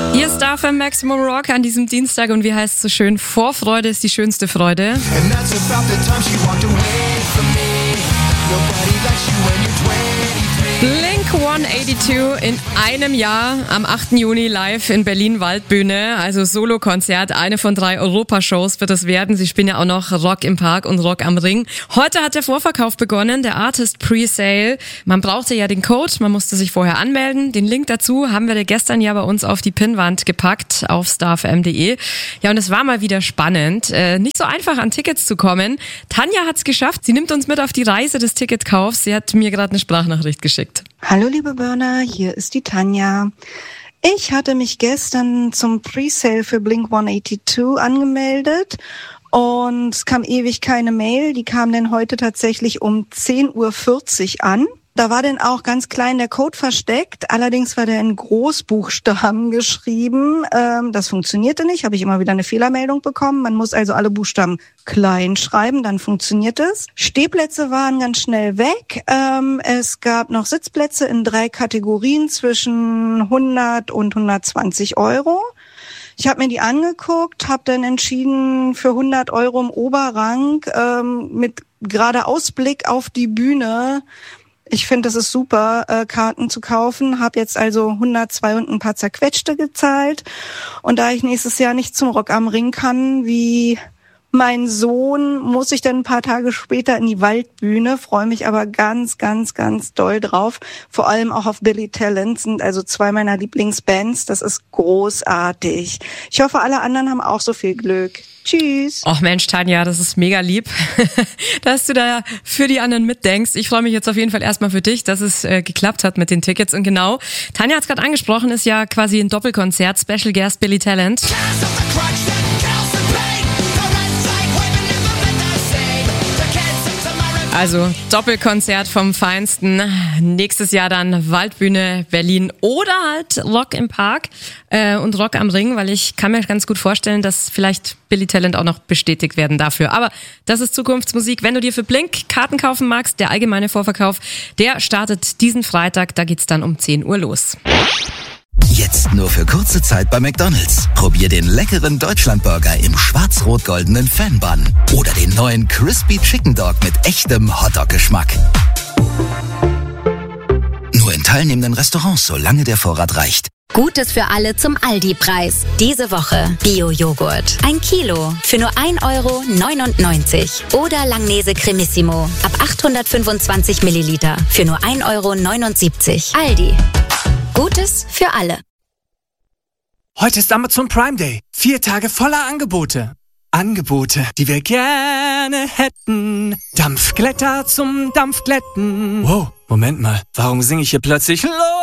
Hier ist Starfm Maximum Rock an diesem Dienstag und wie heißt es so schön, Vorfreude ist die schönste Freude. Blink 182 in einem Jahr am 8. Juni live in Berlin Waldbühne, also Solo-Konzert, eine von 3 Europashows wird es werden. Sie spielen ja auch noch Rock im Park und Rock am Ring. Heute hat der Vorverkauf begonnen, der Artist Pre-Sale. Man brauchte ja den Code, man musste sich vorher anmelden. Den Link dazu haben wir dir gestern ja bei uns auf die Pinnwand gepackt auf starfm.de. Ja, und es war mal wieder spannend. Nicht so einfach an Tickets zu kommen. Tanja hat's geschafft. Sie nimmt uns mit auf die Reise des Ticketkaufs. Sie hat mir gerade eine Sprachnachricht geschickt. Hallo liebe Burner, hier ist die Tanja. Ich hatte mich gestern zum Presale für Blink 182 angemeldet und es kam ewig keine Mail. Die kam dann heute tatsächlich um 10:40 Uhr an. Da war dann auch ganz klein der Code versteckt, allerdings war der in Großbuchstaben geschrieben. Das funktionierte nicht, habe ich immer wieder eine Fehlermeldung bekommen. Man muss also alle Buchstaben klein schreiben, dann funktioniert es. Stehplätze waren ganz schnell weg. Es gab noch Sitzplätze in 3 Kategorien zwischen 100 und 120 Euro. Ich habe mir die angeguckt, habe dann entschieden für 100 Euro im Oberrang mit gerade Ausblick auf die Bühne. Ich finde, das ist super, Karten zu kaufen. Habe jetzt also 102 und ein paar zerquetschte gezahlt. Und da ich nächstes Jahr nicht zum Rock am Ring kann, wie mein Sohn, muss ich dann ein paar Tage später in die Waldbühne. Freue mich aber ganz, ganz, ganz doll drauf. Vor allem auch auf Billy Talent, sind also 2 meiner Lieblingsbands. Das ist großartig. Ich hoffe, alle anderen haben auch so viel Glück. Tschüss. Och Mensch, Tanja, das ist mega lieb, dass du da für die anderen mitdenkst. Ich freue mich jetzt auf jeden Fall erstmal für dich, dass es geklappt hat mit den Tickets. Und genau, Tanja hat es gerade angesprochen, ist ja quasi ein Doppelkonzert, Special Guest Billy Talent. Also Doppelkonzert vom Feinsten. Nächstes Jahr dann Waldbühne Berlin oder halt Rock im Park und Rock am Ring, weil ich kann mir ganz gut vorstellen, dass vielleicht Billy Talent auch noch bestätigt werden dafür. Aber das ist Zukunftsmusik. Wenn du dir für Blink Karten kaufen magst, der allgemeine Vorverkauf, der startet diesen Freitag. Da geht's dann um 10 Uhr los. Jetzt nur für kurze Zeit bei McDonald's. Probier den leckeren Deutschlandburger im schwarz-rot-goldenen Fan-Bun. Oder den neuen Crispy Chicken Dog mit echtem Hotdog-Geschmack. Nur in teilnehmenden Restaurants, solange der Vorrat reicht. Gutes für alle zum Aldi-Preis. Diese Woche Bio-Joghurt. 1 Kilo für nur 1,99 €. Oder Langnese Cremissimo ab 825 Milliliter für nur 1,79 €. Aldi. Gutes für alle. Heute ist Amazon Prime Day. 4 Tage voller Angebote. Angebote, die wir gerne hätten. Dampfglätter zum Dampfglätten. Wow, Moment mal. Warum singe ich hier plötzlich los?